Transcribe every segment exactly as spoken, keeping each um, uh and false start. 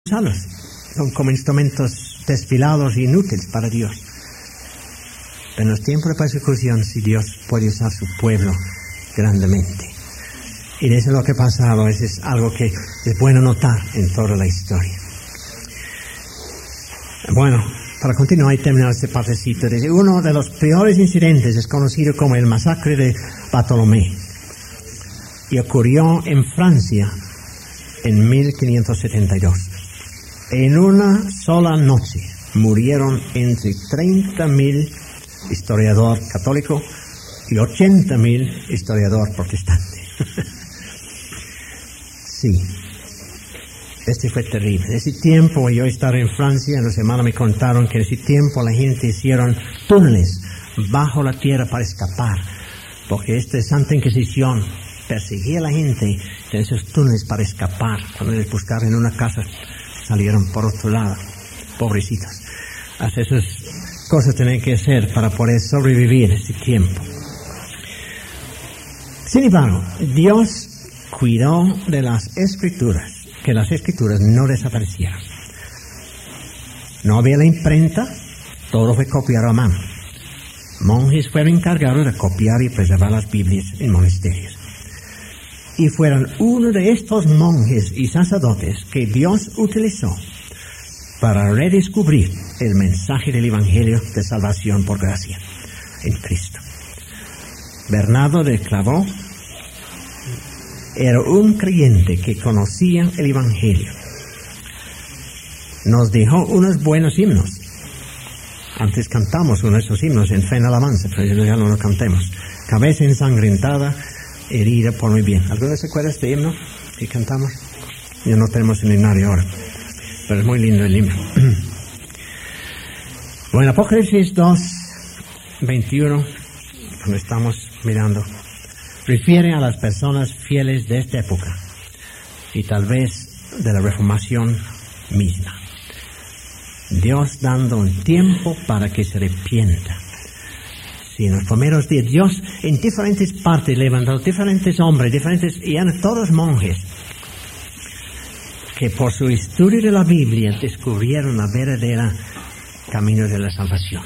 usados. Son como instrumentos desfilados e inútiles para Dios. Pero en los tiempos de persecución, sí, Dios puede usar su pueblo grandemente. Y eso es lo que ha pasado. Eso es algo que es bueno notar en toda la historia. Bueno, para continuar y terminar este partecito, uno de los peores incidentes es conocido como el masacre de Bartolomé. Y ocurrió en Francia en mil quinientos setenta y dos. En una sola noche murieron entre treinta mil historiador católico y ochenta mil historiador protestante. Sí, este fue terrible. En ese tiempo, yo estaba en Francia, los hermanos me contaron que en ese tiempo la gente hicieron túneles bajo la tierra para escapar, porque esta Santa Inquisición perseguía a la gente en esos túneles para escapar. Cuando les buscaron en una casa, salieron por otro lado, pobrecitos. Hasta esas cosas tienen que hacer para poder sobrevivir este tiempo. Sin embargo, Dios cuidó de las escrituras, que las escrituras no desaparecieran. No había la imprenta, todo fue copiado a mano. Monjes fueron encargados de copiar y preservar las Biblias en monasterios. Y fueron uno de estos monjes y sacerdotes que Dios utilizó para redescubrir el mensaje del Evangelio de salvación por gracia en Cristo. Bernardo de Clairvaux era un creyente que conocía el Evangelio. Nos dejó unos buenos himnos. Antes cantamos uno de esos himnos en fe en alabanza, pero ya no lo cantemos. Cabeza ensangrentada, herida por mi bien. ¿Alguno se acuerda de este himno que cantamos? Ya no tenemos el himnario ahora, pero es muy lindo el himno. Bueno, Apocalipsis dos, veintiuno, cuando estamos mirando, refiere a las personas fieles de esta época y tal vez de la Reformación misma. Dios dando un tiempo para que se arrepienta. Sí, en los primeros días, Dios en diferentes partes levantó diferentes hombres, diferentes, y eran todos monjes, que por su estudio de la Biblia descubrieron la verdadera camino de la salvación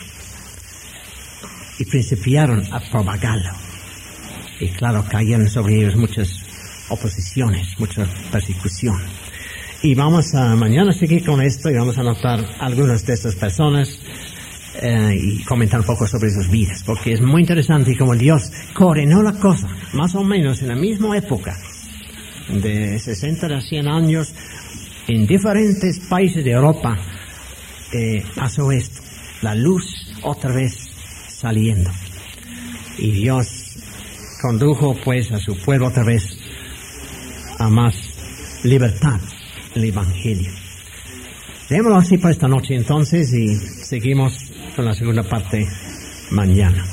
y principiaron a propagarlo. Y claro, cayeron sobre ellos muchas oposiciones, mucha persecución. Y vamos a mañana seguir con esto y vamos a anotar algunas de estas personas eh, y comentar un poco sobre sus vidas, porque es muy interesante cómo Dios coordinó la cosa, más o menos en la misma época, de sesenta a cien años, en diferentes países de Europa, eh, pasó esto, la luz otra vez saliendo. Y Dios condujo pues a su pueblo otra vez a más libertad, el Evangelio. Dejémoslo así para esta noche entonces y seguimos con la segunda parte mañana.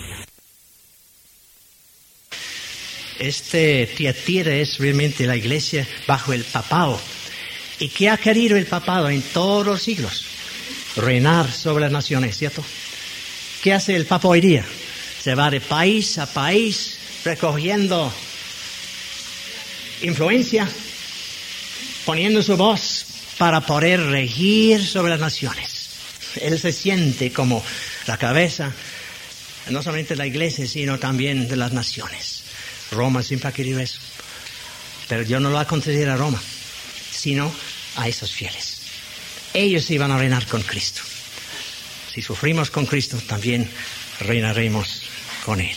Este Tiatira es realmente la iglesia bajo el papado. ¿Y qué ha querido el papado en todos los siglos? Reinar sobre las naciones, ¿cierto? ¿Qué hace el papa hoy día? Se va de país a país recogiendo influencia, poniendo su voz para poder regir sobre las naciones. Él se siente como la cabeza, no solamente de la iglesia, sino también de las naciones. Roma siempre ha querido eso. Pero Dios no lo ha concedido a Roma, sino a esos fieles. Ellos iban a reinar con Cristo. Si sufrimos con Cristo, también reinaremos con Él.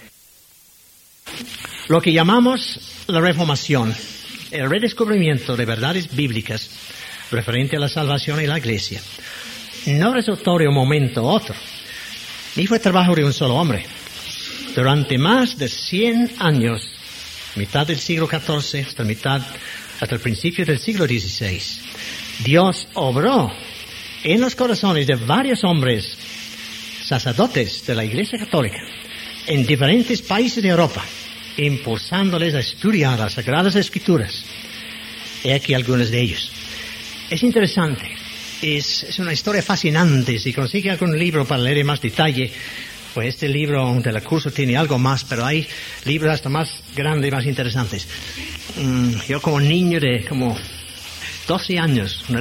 Lo que llamamos la Reformación, el redescubrimiento de verdades bíblicas referente a la salvación y la iglesia, no resultó de un momento a otro, ni fue trabajo de un solo hombre. Durante más de cien años, mitad del siglo catorce hasta mitad, hasta el principio del siglo dieciséis, Dios obró en los corazones de varios hombres, sacerdotes de la Iglesia Católica, en diferentes países de Europa, impulsándoles a estudiar las Sagradas Escrituras. He aquí algunos de ellos. Es interesante, es, es una historia fascinante. Si consigue algún libro para leer en más detalle, pues este libro del curso tiene algo más, pero hay libros hasta más grandes y más interesantes. Mm, yo como niño de como doce años,